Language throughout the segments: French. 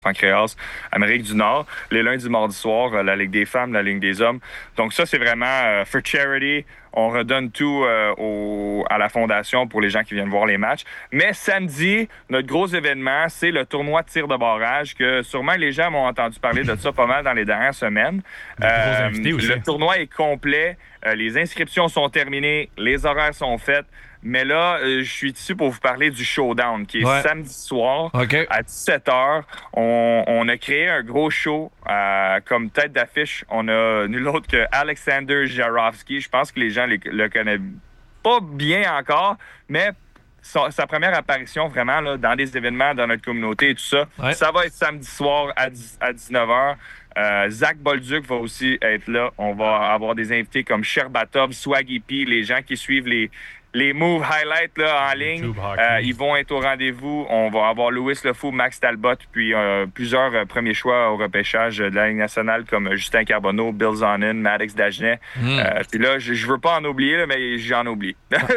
pancréas, Amérique du Nord. Les lundis, mardis soirs, la Ligue des femmes, la Ligue des hommes. Donc ça, c'est vraiment for charity. On redonne tout à la fondation pour les gens qui viennent voir les matchs. Mais samedi, notre gros événement, c'est le tournoi de tir de barrage que sûrement les gens m'ont entendu parler de ça pas mal dans les dernières semaines. Le tournoi est complet. Les inscriptions sont terminées. Les horaires sont faits. Mais là, je suis ici pour vous parler du showdown, qui est samedi soir à 17h. On a créé un gros show comme tête d'affiche. On a nul autre que Alexander Jarofsky. Je pense que les gens le connaissent pas bien encore, mais sa première apparition vraiment là, dans des événements dans notre communauté et tout ça, ça va être samedi soir à 19h. Zach Bolduc va aussi être là. On va avoir des invités comme Sherbatov, Swaggy P, les gens qui suivent les moves highlights là, en ligne. Ils vont être au rendez-vous. On va avoir Louis Lefou, Max Talbot, puis plusieurs premiers choix au repêchage de la Ligue nationale comme Justin Carbonneau, Bill Zonin, Maddox Dagenet. Puis là, je veux pas en oublier, là, mais j'en oublie.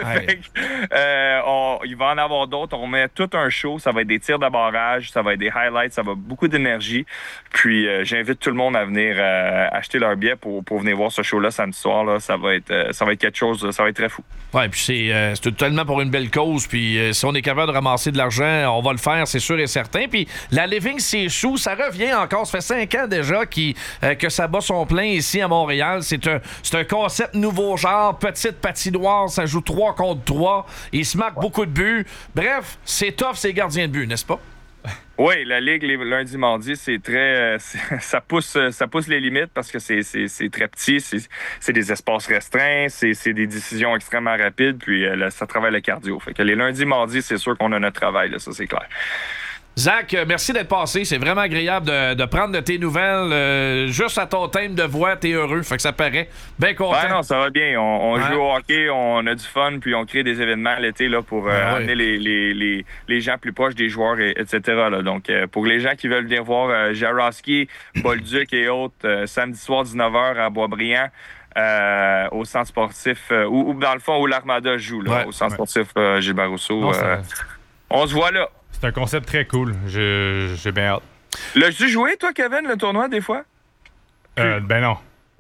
Il va en avoir d'autres. On met tout un show. Ça va être des tirs de barrage, ça va être des highlights, ça va beaucoup d'énergie. Puis j'invite tout le monde à venir acheter leur billet pour venir voir ce show-là samedi soir. Là. Ça va être quelque chose, ça va être très fou. Ouais, puis c'est totalement pour une belle cause. Puis si on est capable de ramasser de l'argent, on va le faire, c'est sûr et certain. Puis la Living Sea Shoe, ça revient encore. Ça fait 5 ans déjà que ça bat son plein ici à Montréal. C'est un concept nouveau genre, petite patinoire, ça joue 3 contre 3. Il se marque beaucoup de buts. Bref, c'est tough, c'est gardien de but, n'est-ce pas? Oui, la Ligue, les lundis, mardis, c'est très... ça pousse les limites parce que c'est très petit, c'est des espaces restreints, c'est des décisions extrêmement rapides, puis ça travaille le cardio. Fait que les lundis, mardis, c'est sûr qu'on a notre travail, là, ça c'est clair. Zach, merci d'être passé. C'est vraiment agréable de prendre de tes nouvelles. Juste à ton thème de voix, t'es heureux. Fait que ça paraît. Bien content. Ouais, non, ça va bien. On joue au hockey, on a du fun, puis on crée des événements l'été là, pour amener les gens plus proches des joueurs, etc. Là. Donc, pour les gens qui veulent venir voir Jarofsky, Bolduc et autres, samedi soir 19h à Boisbriand, au centre sportif, ou dans le fond, où l'Armada joue, là, au centre sportif Gilbert Rousseau. On se voit là. C'est un concept très cool. J'ai bien hâte. L'as-tu joué, toi, Kevin, le tournoi, des fois? Ben non.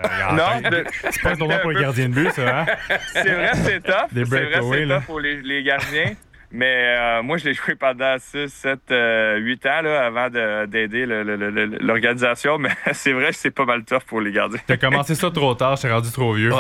C'est pas un tournoi pour les gardiens de but, ça, hein? C'est vrai, c'est tough. Des c'est tough pour les gardiens. Mais moi, je l'ai joué pendant 6, 7, 8 ans là, avant d'aider l'organisation. Mais c'est vrai que c'est pas mal tough pour les gardiens. T'as commencé ça trop tard, j'étais rendu trop vieux.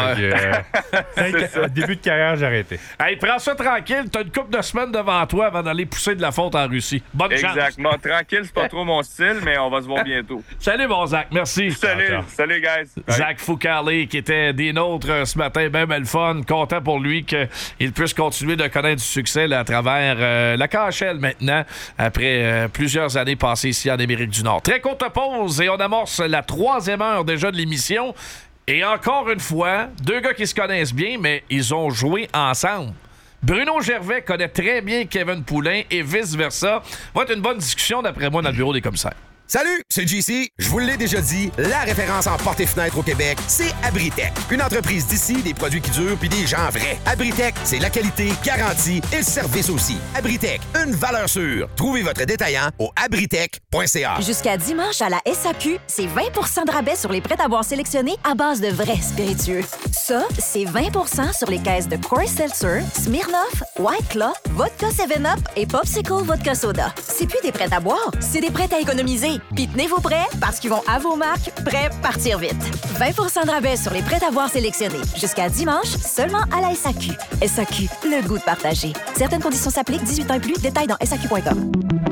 Début de carrière, j'ai arrêté. Hey, prends ça tranquille. T'as une couple de semaines devant toi avant d'aller pousser de la fonte en Russie. Bonne chance. Exactement. Tranquille, c'est pas trop mon style, mais on va se voir bientôt. Salut, bon Zach. Merci. Salut, guys. Zach Foucalé, qui était des nôtres ce matin, ben le fun. Content pour lui qu'il puisse continuer de connaître du succès là, à travers la KHL maintenant, après plusieurs années passées ici en Amérique du Nord. Très courte pause et on amorce la 3e heure déjà de l'émission. Et encore une fois, 2 gars qui se connaissent bien, mais ils ont joué ensemble. Bruno Gervais connaît très bien Kevin Poulin et vice-versa. Va être une bonne discussion, d'après moi, dans le bureau des commissaires. Salut, c'est JC. Je vous l'ai déjà dit, la référence en portes et fenêtres au Québec, c'est Abritech. Une entreprise d'ici, des produits qui durent puis des gens vrais. Abritech, c'est la qualité, garantie et le service aussi. Abritech, une valeur sûre. Trouvez votre détaillant au abritech.ca. Jusqu'à dimanche à la SAQ, c'est 20 de rabais sur les prêts-à-boire sélectionnés à base de vrais spiritueux. Ça, c'est 20 sur les caisses de Coors Seltzer, Smirnoff, White Claw, Vodka 7-Up et Popsicle Vodka Soda. C'est plus des prêts-à-boire, c'est des prêts à économiser. Puis tenez vos prêts parce qu'ils vont à vos marques, prêts partir vite. 20 de rabais sur les prêts-à-boire sélectionnés. Jusqu'à dimanche, seulement à la SAQ. SAQ, le goût de partager. Certaines conditions s'appliquent, 18 ans et plus. Détails dans SAQ.com.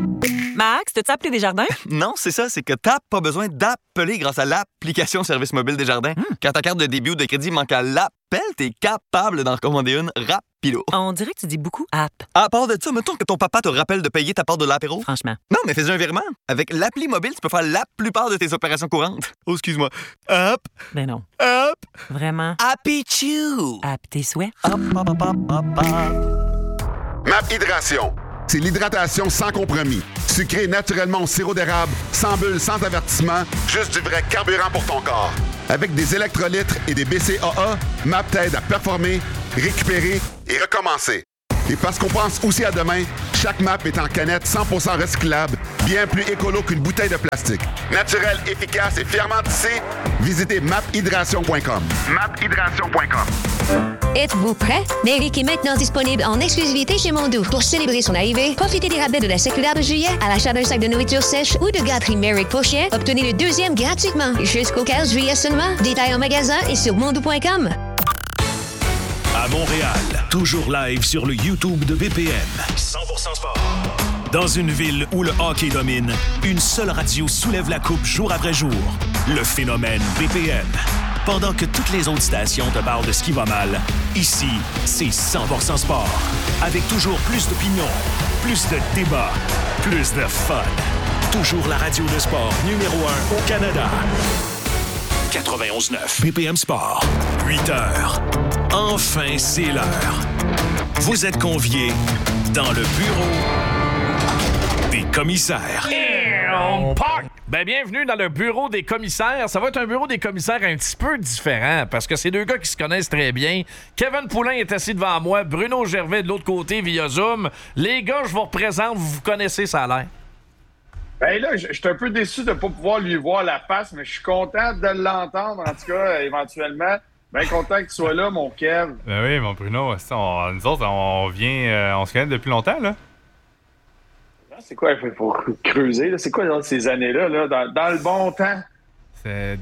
Max, t'as-tu appelé Desjardins? Non, c'est ça, c'est que t'as pas besoin d'appeler grâce à l'application Service mobile Desjardins. Quand ta carte de débit ou de crédit manque à l'appel, t'es capable d'en commander une rapido. On dirait que tu dis beaucoup app. À part de ça, mettons que ton papa te rappelle de payer ta part de l'apéro. Franchement. Non, mais fais un virement. Avec l'appli mobile, tu peux faire la plupart de tes opérations courantes. Oh, excuse-moi. App. Ben non. App. Vraiment. Happy Chew. App tes souhaits. MAP Hydration. C'est l'hydratation sans compromis. Sucré naturellement au sirop d'érable, sans bulles, sans avertissement, juste du vrai carburant pour ton corps. Avec des électrolytes et des BCAA, MAP t'aide à performer, récupérer et recommencer. Et parce qu'on pense aussi à demain, chaque map est en canette 100% recyclable, bien plus écolo qu'une bouteille de plastique. Naturel, efficace et fièrement tissé, visitez maphydration.com. maphydration.com. Êtes-vous prêt? Méric est maintenant disponible en exclusivité chez Mondou. Pour célébrer son arrivée, profitez des rabais de la circulaire de juillet à l'achat d'un sac de nourriture sèche ou de gâterie Méric pour chien. Obtenez le deuxième gratuitement jusqu'au 15 juillet seulement. Détails en magasin et sur mondou.com. À Montréal, toujours live sur le YouTube de BPM. 100% sport. Dans une ville où le hockey domine, une seule radio soulève la coupe jour après jour. Le phénomène BPM. Pendant que toutes les autres stations te parlent de ce qui va mal, ici, c'est 100% sport. Avec toujours plus d'opinions, plus de débats, plus de fun. Toujours la radio de sport numéro 1 au Canada. 91.9 BPM Sport. 8 heures. Enfin, c'est l'heure. Vous êtes conviés dans le bureau des commissaires. Ben, bienvenue dans le bureau des commissaires. Ça va être un bureau des commissaires un petit peu différent parce que c'est deux gars qui se connaissent très bien. Kevin Poulin est assis devant moi, Bruno Gervais de l'autre côté via Zoom. Les gars, je vous représente, vous connaissez ça a l'air. Ben là, je suis un peu déçu de ne pas pouvoir lui voir la face, mais je suis content de l'entendre, en tout cas, éventuellement. Bien content que tu sois là, mon Kev. Ben oui, mon Bruno, nous autres, on se connaît depuis longtemps, là. C'est quoi, il faut creuser, là? C'est quoi dans ces années-là, là, dans le bon temps? C'est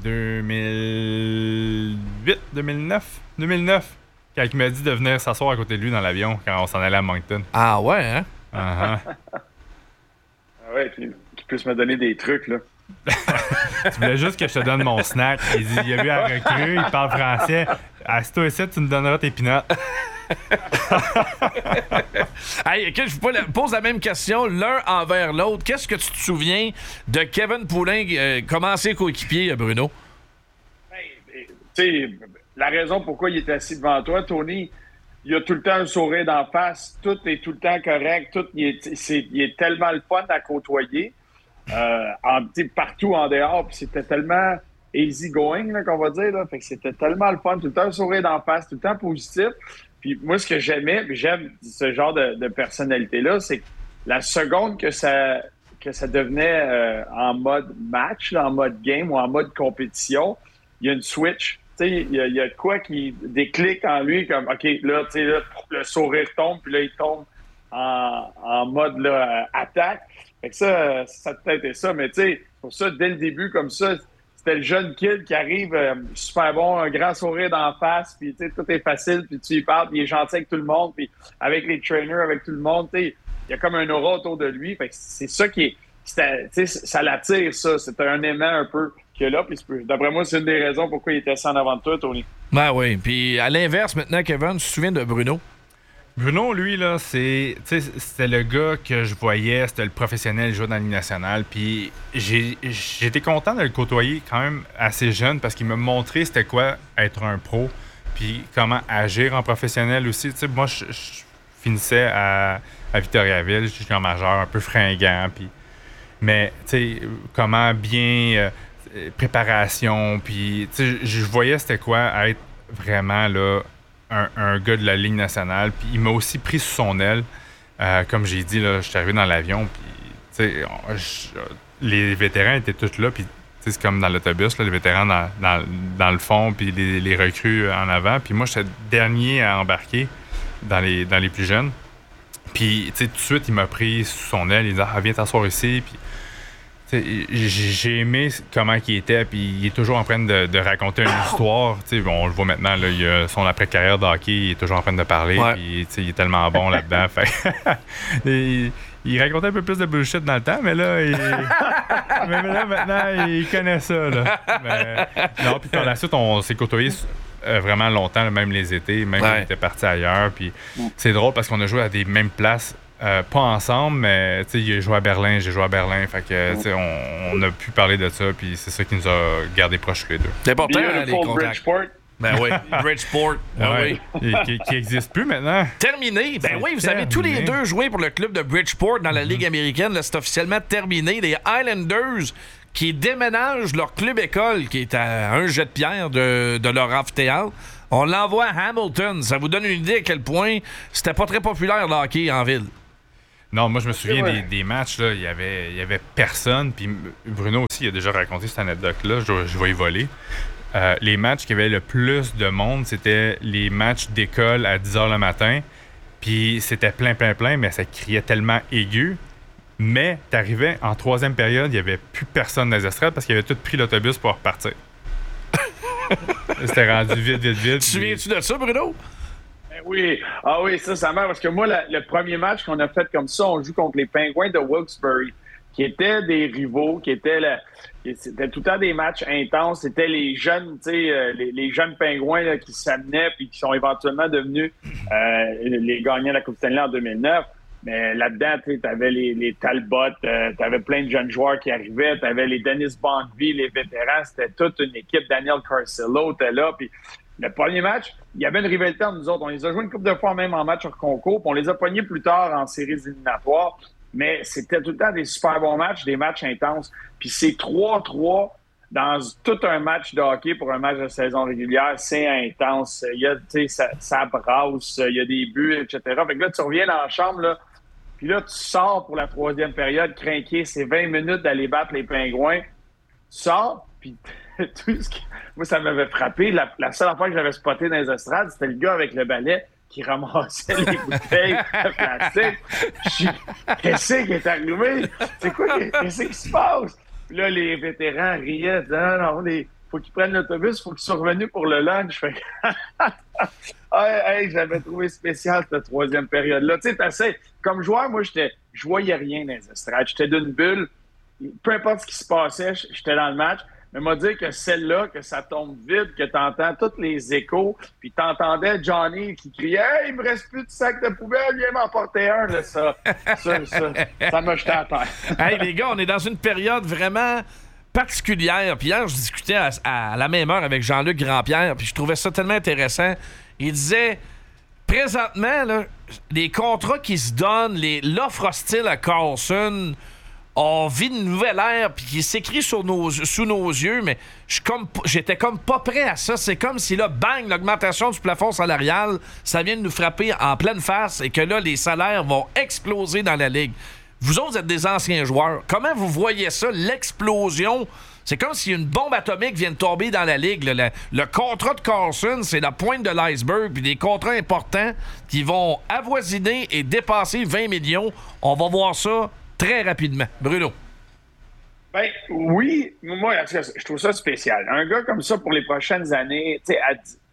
2008, 2009, quand il m'a dit de venir s'asseoir à côté de lui dans l'avion quand on s'en allait à Moncton. Ah ouais, hein? Ah ouais, qu'il puisse me donner des trucs, là. Tu voulais juste que je te donne mon snack. Il dit, il a vu la recrue, il parle français. Assis-toi ici, tu me donneras tes pinottes. Hey, je vous pose la même question l'un envers l'autre. Qu'est-ce que tu te souviens de Kevin Poulin, comment c'est coéquipier, Bruno? Tu sais, la raison pourquoi il est assis devant toi, Tony, il a tout le temps un sourire d'en face. Tout est tout le temps correct. Il est tellement le fun à côtoyer. Partout en dehors. Puis c'était tellement easy going, là, qu'on va dire. Là. Fait que c'était tellement le fun. Tout le temps un sourire d'en face, tout le temps positif. Puis moi, ce que j'aimais, puis j'aime ce genre de personnalité-là, c'est que la seconde que ça devenait en mode match, là, en mode game ou en mode compétition, il y a une switch. Il y a de quoi qui déclic en lui, comme OK, là, le sourire tombe, puis là, il tombe en mode là, attaque. Fait que ça peut-être est ça, mais tu sais, pour ça, dès le début, comme ça, c'était le jeune kid qui arrive super bon, un grand sourire d'en face, puis tu sais, tout est facile, puis tu lui parles, puis il est gentil avec tout le monde, puis avec les trainers, avec tout le monde, tu sais, il y a comme un aura autour de lui, fait que c'est ça qui est, tu sais, ça l'attire, ça, c'est un aimant un peu qu'il y a là, puis d'après moi, c'est une des raisons pourquoi il était assis en avant de toi, Tony. Ben oui, puis à l'inverse, maintenant, Kevin, tu te souviens de Bruno? Bruno, lui, là, c'était le gars que je voyais, c'était le professionnel joueur dans la Ligue nationale. Puis j'étais content de le côtoyer quand même assez jeune parce qu'il m'a montré c'était quoi être un pro, puis comment agir en professionnel aussi. T'sais, moi, je finissais à Victoriaville, je suis en majeur, un peu fringant. Mais comment bien préparation, puis je voyais c'était quoi être vraiment là. Un gars de la Ligue nationale, puis il m'a aussi pris sous son aile. Comme j'ai dit, là, je suis arrivé dans l'avion, puis les vétérans étaient tous là, puis c'est comme dans l'autobus, là, les vétérans dans le fond, puis les recrues en avant. Puis moi, j'étais le dernier à embarquer dans les plus jeunes. Puis tout de suite, il m'a pris sous son aile, il dit « Ah, viens t'asseoir ici », puis j'ai aimé comment il était, puis il est toujours en train de raconter une histoire. On le voit maintenant, là, il a son après-carrière de hockey, il est toujours en train de parler, puis il est tellement bon là-dedans. Il racontait un peu plus de bullshit dans le temps, mais là, maintenant, il connaît ça. Là. Non, puis par la suite, on s'est côtoyés vraiment longtemps, là, même les étés, même quand on était partis ailleurs. Puis c'est drôle parce qu'on a joué à des mêmes places. Pas ensemble, mais il a joué à Berlin, j'ai joué à Berlin. Fait que on a pu parler de ça, puis c'est ça qui nous a gardé proches tous les deux. C'est important, les contacts. Bridgeport. Ben oui, Bridgeport. Oui. Qui n'existe plus maintenant. Terminé. Ben oui, vous avez tous les deux joué pour le club de Bridgeport dans la Ligue américaine. Là, c'est officiellement terminé. Les Islanders qui déménagent leur club-école, qui est à un jet de pierre de leur amphithéâtre. On l'envoie à Hamilton. Ça vous donne une idée à quel point c'était pas très populaire le hockey en ville. Non, moi, je me souviens des matchs, là, il y avait personne. Puis Bruno aussi, il a déjà raconté cette anecdote-là. Je vais y voler. Les matchs qui avaient le plus de monde, c'était les matchs d'école à 10h le matin. Puis c'était plein, mais ça criait tellement aigu. Mais t'arrivais en troisième période, il n'y avait plus personne dans les estrades parce qu'ils avaient tous pris l'autobus pour repartir. C'était rendu vite. Tu te souviens-tu de ça, Bruno? Oui. Ah oui, ça marche. Parce que moi, le premier match qu'on a fait comme ça, on joue contre les Penguins de Wilkes-Barre, qui étaient des rivaux, c'était tout le temps des matchs intenses. C'était les jeunes, tu sais, les jeunes Pingouins là, qui s'amenaient puis qui sont éventuellement devenus les gagnants de la Coupe Stanley en 2009. Mais là-dedans, tu avais les Talbot, tu avais plein de jeunes joueurs qui arrivaient, tu avais les Dennis Bondby, les vétérans, c'était toute une équipe. Daniel Carcillo était là. Puis le premier match, il y avait une rivalité entre nous autres. On les a joués une couple de fois même en match hors concours, puis on les a pognés plus tard en séries éliminatoires. Mais c'était tout le temps des super bons matchs, des matchs intenses. Puis c'est 3-3 dans tout un match de hockey pour un match de saison régulière. C'est intense. Il y a, tu sais, ça brasse, il y a des buts, etc. Fait que là, tu reviens dans la chambre, là, puis là, tu sors pour la troisième période, crinqué. C'est 20 minutes d'aller battre les Pingouins. Tu sors, puis tout ce qui... Moi, ça m'avait frappé. La seule fois que j'avais spoté dans les estrades, c'était le gars avec le balai qui ramassait les bouteilles de plastique. Qu'est-ce qui est arrivé? C'est quoi? Qu'est-ce qui se passe? Puis là, les vétérans riaient. Non, faut qu'ils prennent l'autobus, faut qu'ils soient revenus pour le lunch. J'avais trouvé spécial cette troisième période-là. Tu sais, comme joueur, moi, je voyais rien dans les estrades. J'étais d'une bulle. Peu importe ce qui se passait, j'étais dans le match. Mais m'a dit que celle-là, que ça tombe vite, que t'entends tous les échos, puis t'entendais Johnny qui criait « Hey, il me reste plus de sac de poubelle, viens m'emporter un! » Là, ça m'a jeté à terre. Hey, les gars, on est dans une période vraiment particulière. Puis hier, je discutais à la même heure avec Jean-Luc Grandpierre, puis je trouvais ça tellement intéressant. Il disait, présentement, là, les contrats qui se donnent, l'offre hostile à Carlson, on vit une nouvelle ère, puis qui s'écrit sous nos yeux, mais j'étais comme pas prêt à ça. C'est comme si là, bang, l'augmentation du plafond salarial, ça vient de nous frapper en pleine face et que là, les salaires vont exploser dans la Ligue. Vous autres, vous êtes des anciens joueurs. Comment vous voyez ça, l'explosion? C'est comme si une bombe atomique vient de tomber dans la Ligue. Le contrat de Carlson, c'est la pointe de l'iceberg, puis des contrats importants qui vont avoisiner et dépasser 20 millions. On va voir ça très rapidement. Bruno. Ben oui, moi, je trouve ça spécial. Un gars comme ça pour les prochaines années, tu sais,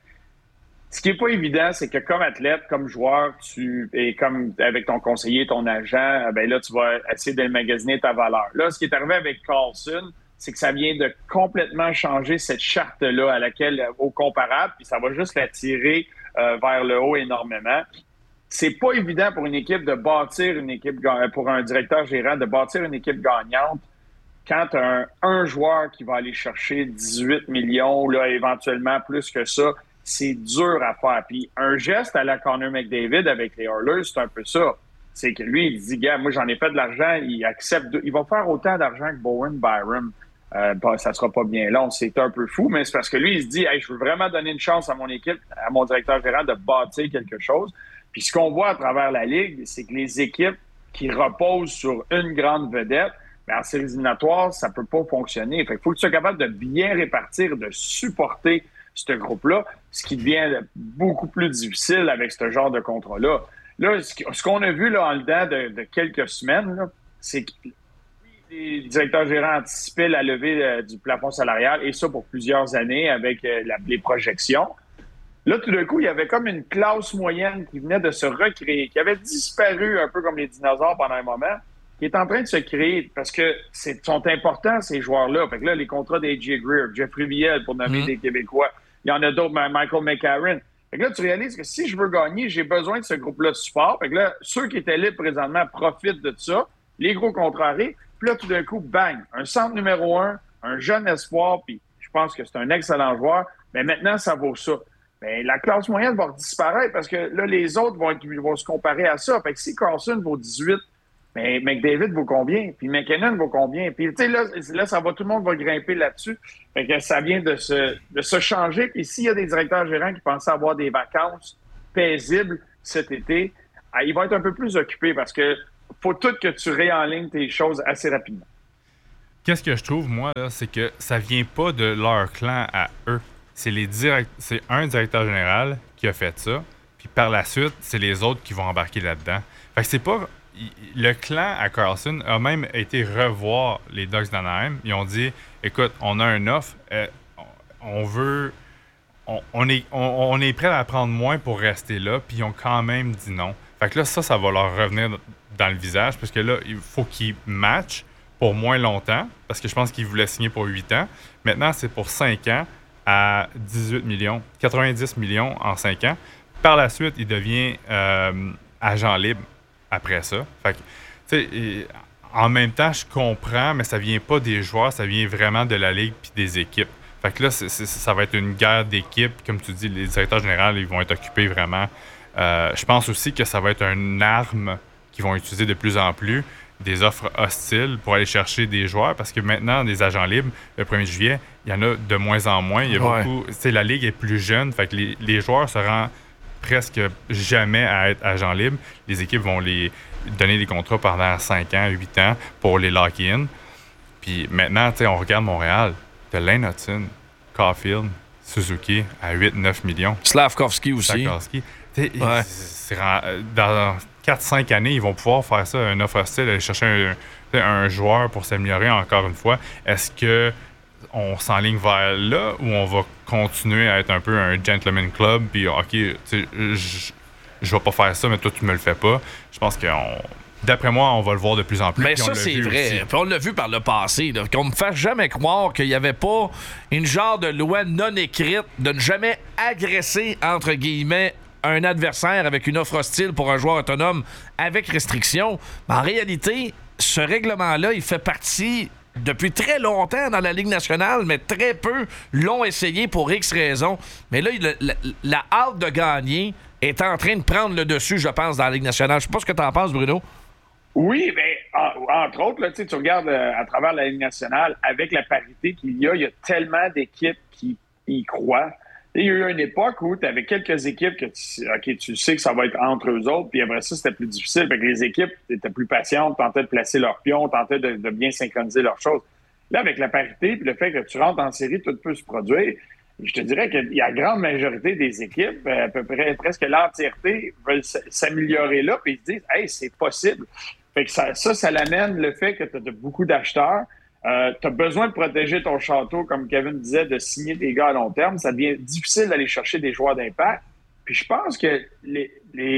ce qui n'est pas évident, c'est que comme athlète, comme joueur, et comme avec ton conseiller, ton agent, ben là, tu vas essayer de magasiner ta valeur. Là, ce qui est arrivé avec Carlson, c'est que ça vient de complètement changer cette charte-là au comparable, puis ça va juste la tirer vers le haut énormément. C'est pas évident pour une équipe de bâtir une équipe, pour un directeur gérant, de bâtir une équipe gagnante quand tu as un joueur qui va aller chercher 18 millions, là, éventuellement plus que ça. C'est dur à faire. Puis un geste à la Connor McDavid avec les Oilers, c'est un peu ça. C'est que lui, il dit, gars, moi j'en ai fait de l'argent, il accepte, il va faire autant d'argent que Bowen Byram. Ça sera pas bien long, c'est un peu fou, mais c'est parce que lui, il se dit, hey, je veux vraiment donner une chance à mon équipe, à mon directeur gérant de bâtir quelque chose. Puis ce qu'on voit à travers la Ligue, c'est que les équipes qui reposent sur une grande vedette, bien, en séries éliminatoires, ça peut pas fonctionner. Fait qu'il faut que tu sois capable de bien répartir, de supporter ce groupe-là, ce qui devient beaucoup plus difficile avec ce genre de contrat-là. Là, ce qu'on a vu là, en dedans de quelques semaines, là, c'est que les directeurs gérants anticipaient la levée du plafond salarial, et ça pour plusieurs années avec les projections. Là, tout d'un coup, il y avait comme une classe moyenne qui venait de se recréer, qui avait disparu un peu comme les dinosaures pendant un moment, qui est en train de se créer parce que sont importants, ces joueurs-là. Fait que là, les contrats d'A.J. Greer, Jeffrey Viel, pour nommer des Québécois, il y en a d'autres, Michael McCarron. Fait que là, tu réalises que si je veux gagner, j'ai besoin de ce groupe-là de support. Fait que là, ceux qui étaient libres présentement profitent de ça. Les gros contrats arrivent. Puis là, tout d'un coup, bang, un centre numéro 1, un jeune espoir, puis je pense que c'est un excellent joueur. Mais maintenant, ça vaut ça. Bien, la classe moyenne va disparaître parce que là, les autres vont se comparer à ça. Fait que si Carlson vaut 18, Mais McDavid vaut combien? Puis McKinnon vaut combien? Puis, tu sais, là, tout le monde va grimper là-dessus. Fait que ça vient de se changer. Puis s'il y a des directeurs gérants qui pensaient avoir des vacances paisibles cet été, ils vont être un peu plus occupés parce que faut tout que tu réenlignes tes choses assez rapidement. Qu'est-ce que je trouve, moi, là, c'est que ça vient pas de leur clan à eux. C'est un directeur général qui a fait ça, puis par la suite, c'est les autres qui vont embarquer là-dedans. Fait que c'est pas... Le clan à Karlsson a même été revoir les Ducks d'Anaheim. Ils ont dit, écoute, on a un offre, on est prêt à prendre moins pour rester là, puis ils ont quand même dit non. Fait que là, ça va leur revenir dans le visage, parce que là, il faut qu'ils matchent pour moins longtemps, parce que je pense qu'ils voulaient signer pour 8 ans. Maintenant, c'est pour 5 ans à 18 millions, 90 millions en 5 ans. Par la suite, il devient agent libre après ça. Fait que, tu sais, en même temps, je comprends, mais ça vient pas des joueurs, ça vient vraiment de la Ligue puis des équipes. Fait que là, ça va être une guerre d'équipes. Comme tu dis, les directeurs généraux, ils vont être occupés vraiment. Je pense aussi que ça va être une arme qu'ils vont utiliser de plus en plus, des offres hostiles pour aller chercher des joueurs, parce que maintenant, des agents libres, le 1er juillet, il y en a de moins en moins. Il y a beaucoup... Tu sais, la Ligue est plus jeune, fait que les joueurs se rendent presque jamais à être agents libres. Les équipes vont les donner des contrats pendant 5 ans, 8 ans pour les lock-in. Puis maintenant, tu sais, on regarde Montréal. T'as Lane Hutson, Caulfield, Suzuki à 8-9 millions. Slavkovski aussi. Dans 4-5 années, ils vont pouvoir faire ça, un offre hostile, aller chercher un joueur pour s'améliorer encore une fois. Est-ce que on s'enligne vers là ou on va continuer à être un peu un gentleman club puis OK, je vais pas faire ça, mais toi tu me le fais pas. Je pense que d'après moi, on va le voir de plus en plus. Mais ça, c'est vrai. Puis on l'a vu par le passé. Là, qu'on me fasse jamais croire qu'il n'y avait pas une genre de loi non écrite de ne jamais agresser, entre guillemets, un adversaire avec une offre hostile pour un joueur autonome avec restriction. Mais en réalité, ce règlement-là, il fait partie depuis très longtemps dans la Ligue nationale, mais très peu l'ont essayé pour X raisons. Mais là, la hâte de gagner est en train de prendre le dessus, je pense, dans la Ligue nationale. Je sais pas ce que tu en penses, Bruno. Oui, mais entre autres, là, tu regardes à travers la Ligue nationale, avec la parité qu'il y a tellement d'équipes qui y croient. Il y a eu une époque où tu avais quelques équipes que tu sais que ça va être entre eux autres, puis après ça, c'était plus difficile. Fait que les équipes étaient plus patientes, tentaient de placer leurs pions, tentaient de bien synchroniser leurs choses. Là, avec la parité, puis le fait que tu rentres en série, tout peut se produire. Je te dirais qu'il y a la grande majorité des équipes, à peu près presque l'entièreté, veulent s'améliorer là, puis ils se disent « Hey, c'est possible ». Fait que ça l'amène le fait que tu as beaucoup d'acheteurs. Tu as besoin de protéger ton château, comme Kevin disait, de signer des gars à long terme. Ça devient difficile d'aller chercher des joueurs d'impact. Puis je pense que les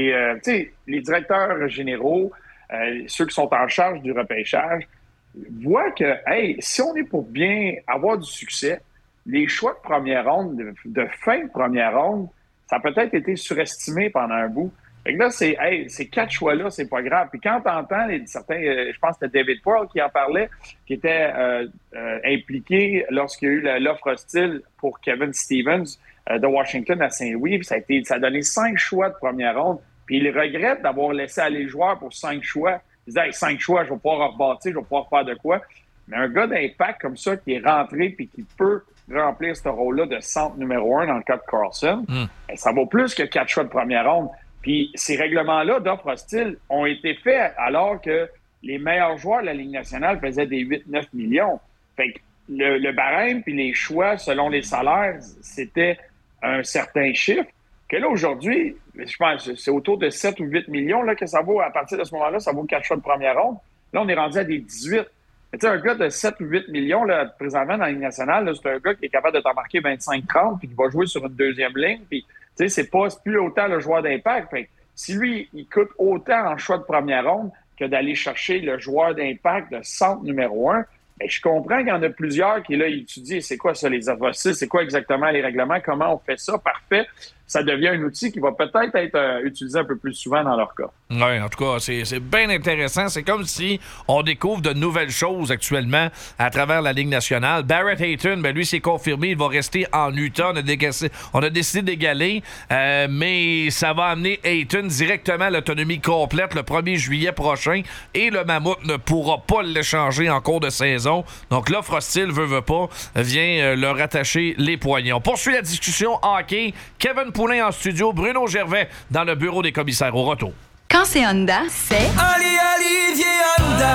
directeurs généraux, ceux qui sont en charge du repêchage, voient que, hey, si on est pour bien avoir du succès, les choix de première ronde, de fin de première ronde, ça a peut-être été surestimé pendant un bout. Fait que là, ces 4 choix-là, c'est pas grave. Puis quand t'entends certains, je pense que c'était David Pearl qui en parlait, qui était impliqué lorsqu'il y a eu l'offre hostile pour Kevin Stevens de Washington à Saint-Louis. Puis ça a donné 5 choix de première ronde. Puis il regrette d'avoir laissé aller le joueur pour 5 choix. Il disait, 5 choix, je vais pouvoir rebâtir, je vais pouvoir faire de quoi. Mais un gars d'impact comme ça qui est rentré puis qui peut remplir ce rôle-là de centre numéro 1 dans le cas de Karlsson, ça vaut plus que 4 choix de première ronde. Puis ces règlements-là d'offres hostiles ont été faits alors que les meilleurs joueurs de la Ligue nationale faisaient des 8-9 millions. Fait que le barème puis les choix selon les salaires, c'était un certain chiffre. Que là, aujourd'hui, je pense que c'est autour de 7 ou 8 millions là, que ça vaut. À partir de ce moment-là, ça vaut 4 choix de première ronde. Là, on est rendu à des 18. Tu sais, un gars de 7 ou 8 millions, là, présentement, dans la Ligue nationale, là, c'est un gars qui est capable de t'en marquer 25-30 puis qui va jouer sur une deuxième ligne. Puis, tu sais, c'est plus autant le joueur d'impact. Fait que si lui, il coûte autant en choix de première ronde que d'aller chercher le joueur d'impact de centre numéro 1, bien, je comprends qu'il y en a plusieurs qui, là, étudient c'est quoi ça, les offres hostiles, c'est quoi exactement les règlements, comment on fait ça, parfait. ça devient un outil qui va peut-être être utilisé un peu plus souvent dans leur cas. Oui, en tout cas, c'est bien intéressant. C'est comme si on découvre de nouvelles choses actuellement à travers la Ligue nationale. Barrett Hayton, ben lui, c'est confirmé, il va rester en Utah. On a décidé d'égaler, mais ça va amener Hayton directement à l'autonomie complète le 1er juillet prochain et le Mammouth ne pourra pas l'échanger en cours de saison. Donc l'offre hostile, veut pas, vient leur attacher les poignets. On poursuit la discussion hockey. Kevin Poulin en studio, Bruno Gervais dans le bureau des commissaires au retour. Quand c'est Honda, c'est... Olivier Honda.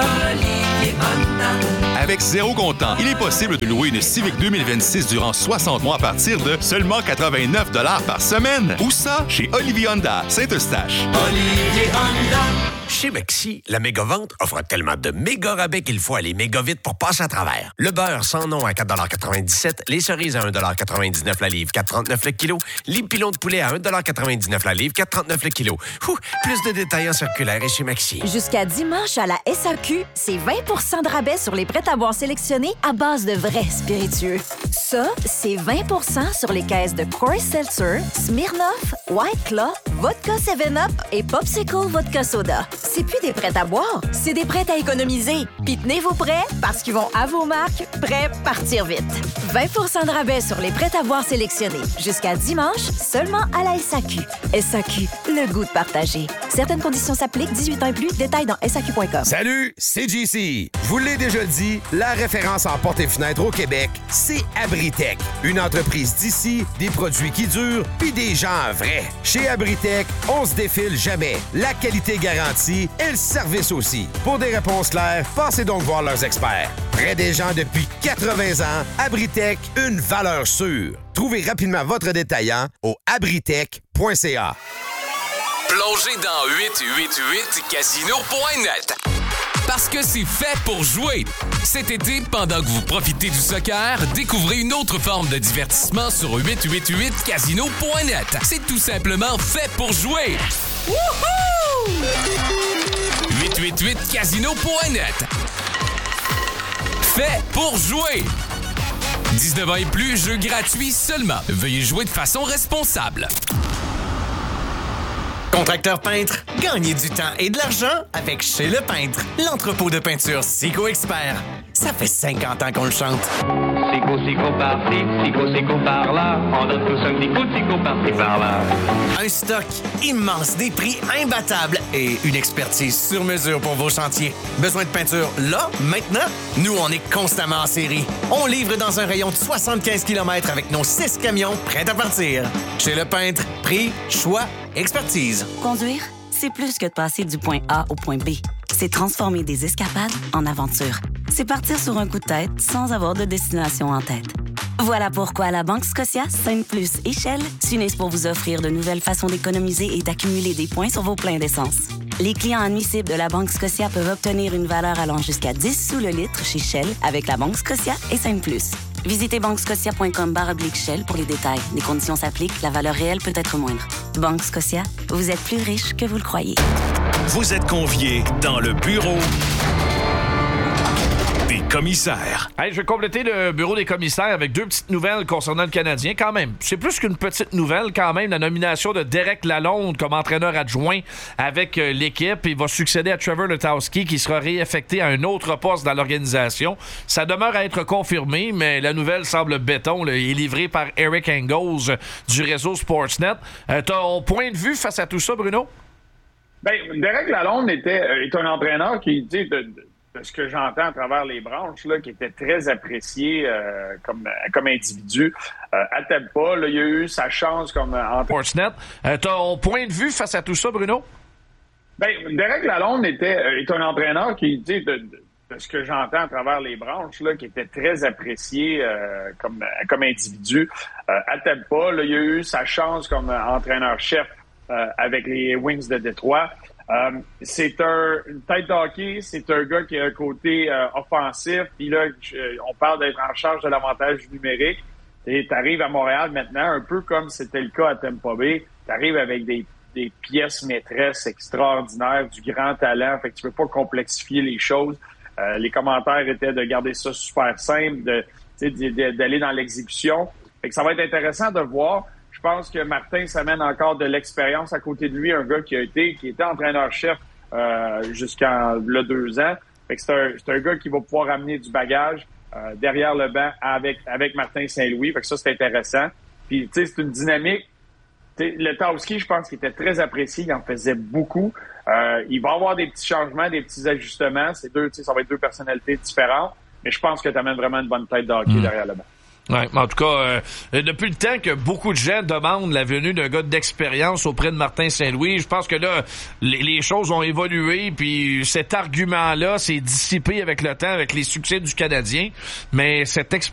Avec zéro comptant, il est possible de louer une Civic 2026 durant 60 mois à partir de seulement 89 $ par semaine. Où ça? Chez Olivier Honda, Saint-Eustache. Olivier Honda. Chez Maxi, la méga-vente offre tellement de méga rabais qu'il faut aller méga vite pour passer à travers. Le beurre sans nom à 4,97 $, les cerises à 1,99 $ la livre, 4,39 le kilo, les pilons de poulet à 1,99 $ la livre, 4,39 le kilo. Plus de détails en circulaire et chez Maxi. Jusqu'à dimanche à la SAQ, c'est 20 % de rabais sur les prêts à boire sélectionnés à base de vrais spiritueux. Ça, c'est 20 % sur les caisses de Coors Seltzer, Smirnoff, White Claw, Vodka 7-Up et Popsicle Vodka Soda. C'est plus des prêts à boire, c'est des prêts à économiser. Puis tenez vos prêts parce qu'ils vont à vos marques, prêts partir vite. 20 % de rabais sur les prêts à boire sélectionnés. Jusqu'à dimanche, seulement à la SAQ. SAQ, le goût de partager. Certaines conditions s'appliquent, 18 ans et plus. Détails dans SAQ.com. Salut, c'est JC. Je vous l'ai déjà dit, la référence en portes et fenêtres au Québec, c'est Abritech. Une entreprise d'ici, des produits qui durent, puis des gens vrais. Chez Abritech, on se défile jamais. La qualité garantie et le service aussi. Pour des réponses claires, passez donc voir leurs experts. Près des gens depuis 80 ans, Abritech, une valeur sûre. Trouvez rapidement votre détaillant au abritech.ca. Plongez dans 888casino.net. Parce que c'est fait pour jouer. Cet été, pendant que vous profitez du soccer, découvrez une autre forme de divertissement sur 888casino.net. C'est tout simplement fait pour jouer. Wouhou! 888casino.net. Fait pour jouer. 19 ans et plus, jeu gratuit seulement. Veuillez jouer de façon responsable. Contracteur peintre, gagnez du temps et de l'argent avec Chez Le Peintre, l'entrepôt de peinture Sico Expert. Ça fait 50 ans qu'on le chante. Sico par-ci, Sico par-là. On donne tous un petit coup de Sico par-ci par-là. Un stock immense, des prix imbattables et une expertise sur mesure pour vos chantiers. Besoin de peinture là, maintenant? Nous, on est constamment en série. On livre dans un rayon de 75 km avec nos 6 camions prêts à partir. Chez Le Peintre, prix, choix, expertise. Conduire, c'est plus que de passer du point A au point B. C'est transformer des escapades en aventures. C'est partir sur un coup de tête sans avoir de destination en tête. Voilà pourquoi la Banque Scotia, Sainte-Plus et Shell s'unissent pour vous offrir de nouvelles façons d'économiser et d'accumuler des points sur vos pleins d'essence. Les clients admissibles de la Banque Scotia peuvent obtenir une valeur allant jusqu'à 10 sous le litre chez Shell avec la Banque Scotia et Sainte-Plus. Visitez banquescotia.com/Shell pour les détails. Les conditions s'appliquent, la valeur réelle peut être moindre. Banque Scotia, vous êtes plus riche que vous le croyez. Vous êtes conviés dans le bureau des commissaires. Hey, je vais compléter le bureau des commissaires avec deux petites nouvelles concernant le Canadien. Quand même, c'est plus qu'une petite nouvelle quand même. La nomination de Derek Lalonde comme entraîneur adjoint avec l'équipe. Il va succéder à Trevor Letowski qui sera réaffecté à un autre poste dans l'organisation. Ça demeure à être confirmé, mais la nouvelle semble béton. Là, est livrée par Eric Engels du réseau Sportsnet. Ton point de vue face à tout ça, Bruno? Bien, Derek Lalonde est un entraîneur qui, de ce que j'entends à travers les branches, là, qui était très apprécié comme individu. À Tampa, là, il a eu sa chance comme Sportsnet. Ton point de vue face à tout ça, Bruno? Bien, Derek Lalonde est un entraîneur qui, de ce que j'entends à travers les branches, là, qui était très apprécié comme individu. À Tampa, là, il a eu sa chance comme entraîneur-chef avec les Wings de Détroit. C'est une tête d'hockey, c'est un gars qui a un côté offensif. Puis là, on parle d'être en charge de l'avantage numérique. Et t'arrives à Montréal maintenant, un peu comme c'était le cas à Tampa Bay. T'arrives avec des pièces maîtresses extraordinaires, du grand talent. Fait que tu peux pas complexifier les choses. Les commentaires étaient de garder ça super simple, d'aller dans l'exécution. Fait que ça va être intéressant de voir. Je pense que Martin s'amène encore de l'expérience à côté de lui, un gars qui était entraîneur-chef jusqu'en 2 ans. Fait que c'est un gars qui va pouvoir amener du bagage derrière le banc avec Martin Saint-Louis. Fait que ça, c'est intéressant. Puis, tu sais, c'est une dynamique. Le Tauski, je pense qu'il était très apprécié. Il en faisait beaucoup. Il va y avoir des petits changements, des petits ajustements. Ça va être 2 personnalités différentes. Mais je pense que tu amènes vraiment une bonne tête de hockey derrière le banc. Ouais, en tout cas, depuis le temps que beaucoup de gens demandent la venue d'un gars d'expérience auprès de Martin Saint-Louis, je pense que là, les choses ont évolué, puis cet argument-là s'est dissipé avec le temps, avec les succès du Canadien. Mais cette expérience